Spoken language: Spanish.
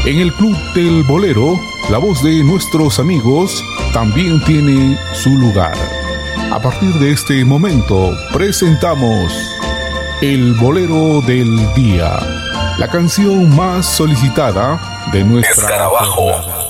En el Club del Bolero, la voz de nuestros amigos también tiene su lugar. A partir de este momento, presentamos El Bolero del Día, la canción más solicitada de nuestra Escarabajo. jornada.